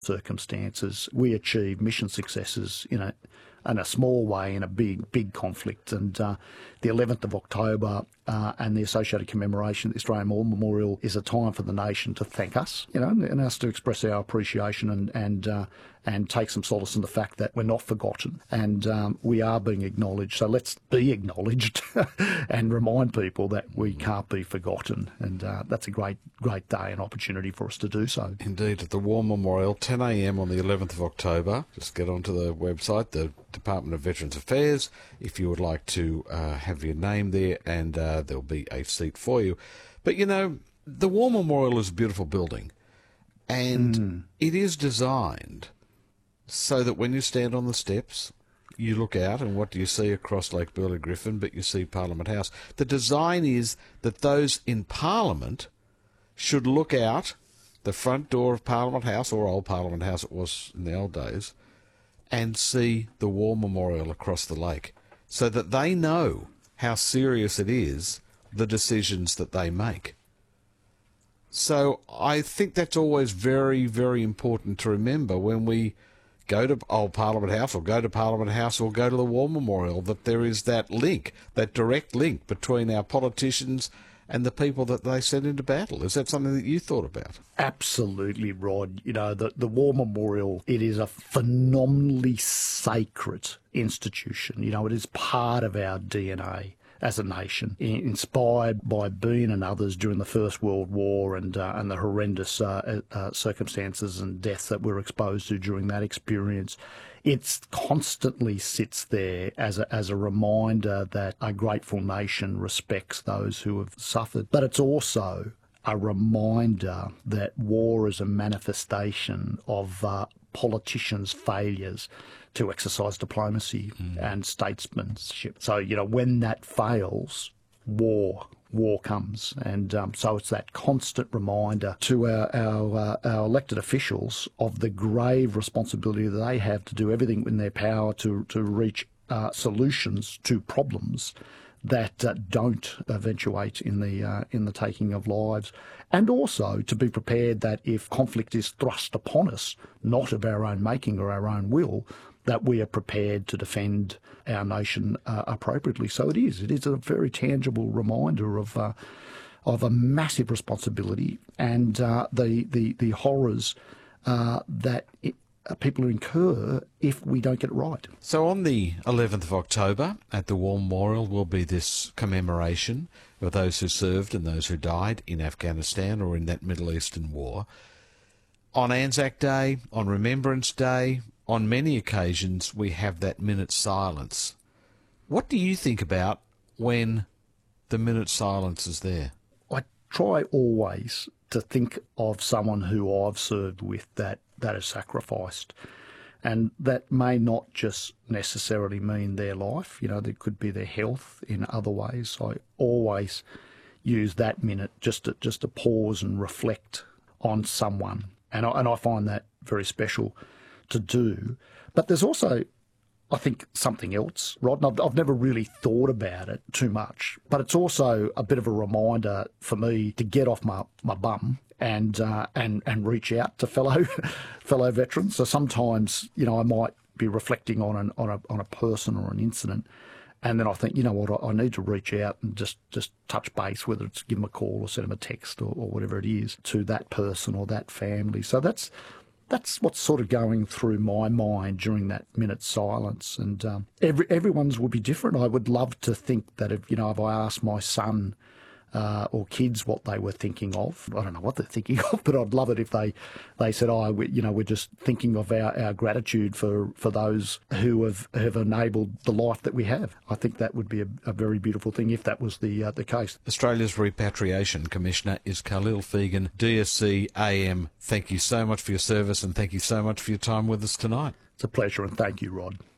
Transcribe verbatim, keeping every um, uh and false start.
circumstances. We achieve mission successes in a in a small way in a big, big conflict. And uh, the eleventh of October uh, and the associated commemoration of the Australian War Memorial is a time for the nation to thank us, you know, and us to express our appreciation and and uh, and take some solace in the fact that we're not forgotten and um, we are being acknowledged. So let's be acknowledged and remind people that we can't be forgotten. And uh, that's a great, great day and opportunity for us to do so. Indeed, at the War Memorial, ten a m on the eleventh of October. Just get onto the website, the Department of Veterans Affairs, if you would like to uh, have your name there, and uh, there'll be a seat for you. But, you know, the War Memorial is a beautiful building, and mm. it is designed so that when you stand on the steps, you look out, and what do you see across Lake Burley Griffin? But you see Parliament House. The design is that those in Parliament should look out the front door of Parliament House, or Old Parliament House it was in the old days, and see the War Memorial across the lake, so that they know how serious it is, the decisions that they make. So I think that's always very, very important to remember when we go to Old Parliament House or go to Parliament House or go to the War Memorial, that there is that link, that direct link between our politicians and the people that they send into battle. Is that something that you thought about? Absolutely, Rod. You know, the, the War Memorial, it is a phenomenally sacred institution. You know, it is part of our D N A as a nation, inspired by Bean and others during the First World War and uh, and the horrendous uh, uh, circumstances and deaths that we were exposed to during that experience. It constantly sits there as a, as a reminder that a grateful nation respects those who have suffered. But it's also a reminder that war is a manifestation of uh, politicians' failures to exercise diplomacy mm. and statesmanship. So, you know, when that fails, war war comes. And um, so it's that constant reminder to our our, uh, our elected officials of the grave responsibility that they have to do everything in their power to, to reach uh, solutions to problems that uh, don't eventuate in the uh, in the taking of lives, and also to be prepared that if conflict is thrust upon us, not of our own making or our own will, that we are prepared to defend our nation uh, appropriately. So it is. It is a very tangible reminder of uh, of a massive responsibility and uh, the, the the horrors uh, that it, uh, people incur if we don't get it right. So on the eleventh of October at the War Memorial will be this commemoration of those who served and those who died in Afghanistan or in that Middle Eastern war. On Anzac Day, on Remembrance Day, on many occasions we have that minute's silence. What do you think about when the minute's silence is there? I try always to think of someone who I've served with that, that has sacrificed. And that may not just necessarily mean their life. You know, there could be their health in other ways. I always use that minute just to, just to pause and reflect on someone. And I, and I find that very special to do. But there's also, I think, something else, Rod, and I've, I've never really thought about it too much, but it's also a bit of a reminder for me to get off my, my bum and uh, and and reach out to fellow fellow veterans. So sometimes, you know, I might be reflecting on an on a on a person or an incident, and then I think, you know what, I, I need to reach out and just, just touch base, whether it's give them a call or send them a text or, or whatever it is, to that person or that family. So that's That's what's sort of going through my mind during that minute's silence. And um, every, everyone's would be different. I would love to think that if, you know, if I asked my son uh, or kids what they were thinking of, I don't know what they're thinking of, but I'd love it if they, they said, oh, we, you know, we're just thinking of our, our gratitude for, for those who have, have enabled the life that we have. I think that would be a, a very beautiful thing if that was the uh, the case. Australia's Repatriation Commissioner is Khalil Fegan, D S C A M. Thank you so much for your service and thank you so much for your time with us tonight. It's a pleasure and thank you, Rod.